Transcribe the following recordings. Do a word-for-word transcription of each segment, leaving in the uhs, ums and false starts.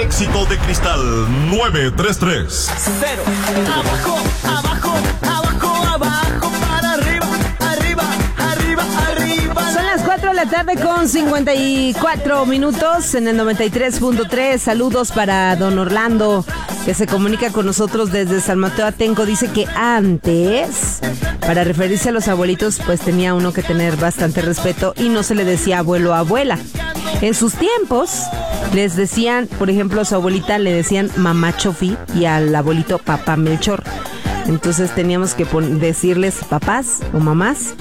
éxito de Cristal nueve tres tres. Cero, abajo, abajo, abajo, abajo, para arriba, arriba, arriba, arriba. Son las cuatro de la tarde con cincuenta y cuatro minutos en el noventa y tres punto tres. Saludos para don Orlando, que se comunica con nosotros desde San Mateo Atenco. Dice que antes, para referirse a los abuelitos, pues tenía uno que tener bastante respeto y no se le decía abuelo o abuela. En sus tiempos les decían, por ejemplo, a su abuelita le decían mamá Chofi y al abuelito papá Melchor. Entonces teníamos que pon- decirles papás o mamás.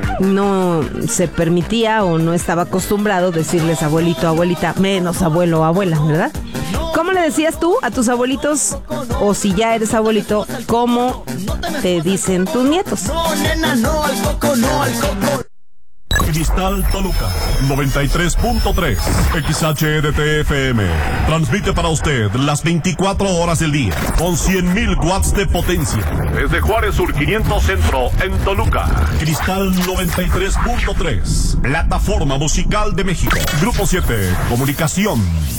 No se permitía o no estaba acostumbrado decirles abuelito, abuelita, menos abuelo o abuela, ¿verdad? ¿Cómo le decías tú a tus abuelitos? O si ya eres abuelito, ¿cómo te dicen tus nietos? No, nena, no al coco, no al coco. Cristal Toluca noventa y tres punto tres X H E D T F M transmite para usted las veinticuatro horas del día con cien mil watts de potencia desde Juárez Sur quinientos Centro en Toluca. Cristal noventa y tres punto tres, plataforma musical de México. Grupo siete, comunicación.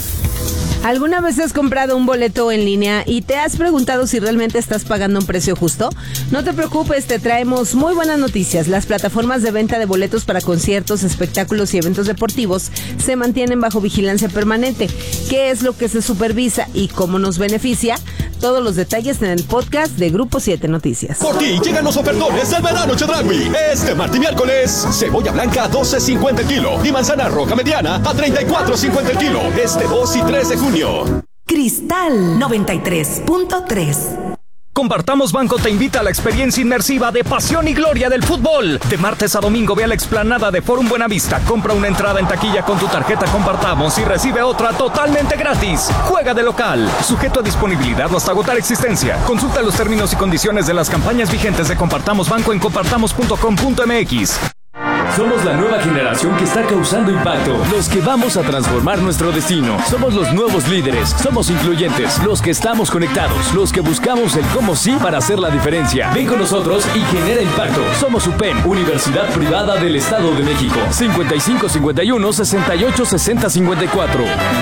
¿Alguna vez has comprado un boleto en línea y te has preguntado si realmente estás pagando un precio justo? No te preocupes, te traemos muy buenas noticias. Las plataformas de venta de boletos para conciertos, espectáculos y eventos deportivos se mantienen bajo vigilancia permanente. ¿Qué es lo que se supervisa y cómo nos beneficia? Todos los detalles en el podcast de Grupo siete Noticias. Por ti llegan los ofertones del verano Chedraui. Este martes y miércoles, cebolla blanca a doce cincuenta el kilo y manzana roja mediana a treinta y cuatro cincuenta el kilo. Este dos y tres de junio. Cristal noventa y tres punto tres. Compartamos Banco te invita a la experiencia inmersiva de pasión y gloria del fútbol. De martes a domingo ve a la explanada de Forum Buenavista, compra una entrada en taquilla con tu tarjeta Compartamos y recibe otra totalmente gratis. Juega de local, sujeto a disponibilidad o hasta agotar existencia. Consulta los términos y condiciones de las campañas vigentes de Compartamos Banco en compartamos punto com punto m x. Somos la nueva generación que está causando impacto, los que vamos a transformar nuestro destino. Somos los nuevos líderes, somos incluyentes, los que estamos conectados, los que buscamos el cómo sí para hacer la diferencia. Ven con nosotros y genera impacto. Somos U P E M, Universidad Privada del Estado de México. cincuenta y cinco cincuenta y uno sesenta y ocho sesenta cincuenta y cuatro.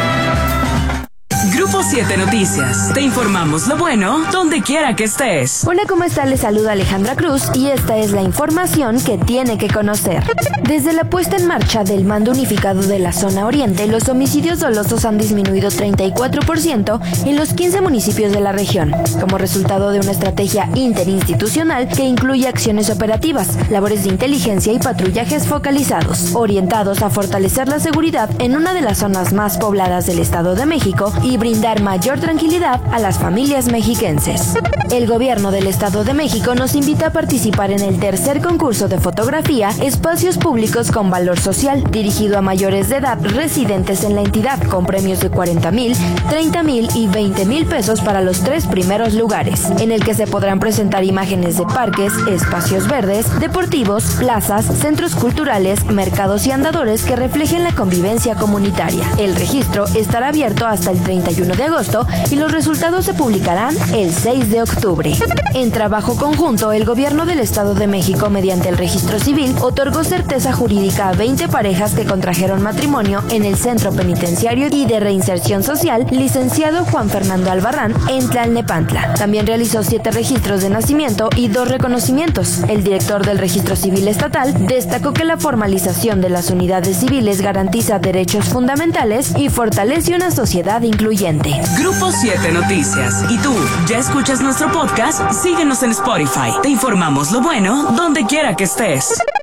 Grupo siete Noticias. Te informamos lo bueno donde quiera que estés. Hola, ¿cómo está? Les saluda Alejandra Cruz y esta es la información que tiene que conocer. Desde la puesta en marcha del Mando Unificado de la Zona Oriente, los homicidios dolosos han disminuido treinta y cuatro por ciento en los quince municipios de la región, como resultado de una estrategia interinstitucional que incluye acciones operativas, labores de inteligencia y patrullajes focalizados, orientados a fortalecer la seguridad en una de las zonas más pobladas del Estado de México y brindar mayor tranquilidad a las familias mexiquenses. El gobierno del Estado de México nos invita a participar en el tercer concurso de fotografía Espacios Públicos con Valor Social, dirigido a mayores de edad residentes en la entidad, con premios de cuarenta mil, treinta mil y veinte mil pesos para los tres primeros lugares, en el que se podrán presentar imágenes de parques, espacios verdes, deportivos, plazas, centros culturales, mercados y andadores que reflejen la convivencia comunitaria. El registro estará abierto hasta el treinta y uno de agosto y los resultados se publicarán el seis de octubre. En trabajo conjunto, el gobierno del Estado de México, mediante el registro civil, otorgó certeza jurídica a veinte parejas que contrajeron matrimonio en el Centro Penitenciario y de Reinserción Social Licenciado Juan Fernando Albarrán en Tlalnepantla. También realizó siete registros de nacimiento y dos reconocimientos. El director del Registro Civil Estatal destacó que la formalización de las unidades civiles garantiza derechos fundamentales y fortalece una sociedad incluyente. Grupo siete Noticias. ¿Y tú, ya escuchas nuestro podcast? Síguenos en Spotify. Te informamos lo bueno donde quiera que estés.